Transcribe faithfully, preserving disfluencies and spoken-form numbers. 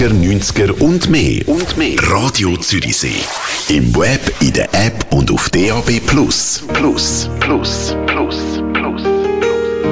achtziger, neunziger und mehr. Und mehr. Radio Zürichsee. Im Web, in der App und auf D A B Plus. Plus. Plus.